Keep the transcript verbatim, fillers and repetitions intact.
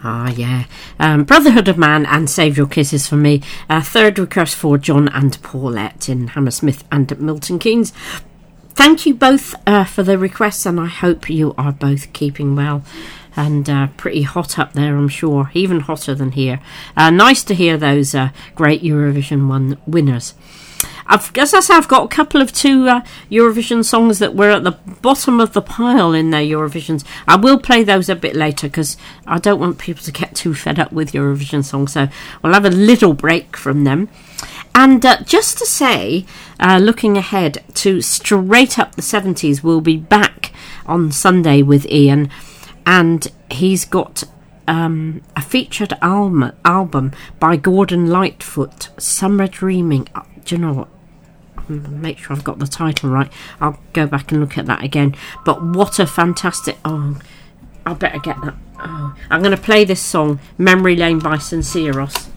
Ah, yeah. Um, Brotherhood of Man and Save Your Kisses for me. Uh, third request for John and Paulette in Hammersmith and Milton Keynes. Thank you both uh, for the requests, and I hope you are both keeping well. And uh, pretty hot up there, I'm sure. Even hotter than here. Uh, nice to hear those uh, great Eurovision one winners. I've, as I say, I've got a couple of two uh, Eurovision songs that were at the bottom of the pile in their Eurovisions. I will play those a bit later because I don't want people to get too fed up with Eurovision songs. So we'll have a little break from them. And uh, just to say, uh, looking ahead to Straight Up the seventies, we'll be back on Sunday with Ian. And he's got um, a featured album, album by Gordon Lightfoot, Summer Dreaming. Uh, do you know what? Make sure I've got the title right. I'll go back and look at that again. But what a fantastic... Oh, I better get that. Oh, I'm going to play this song, Memory Lane by Sinceros.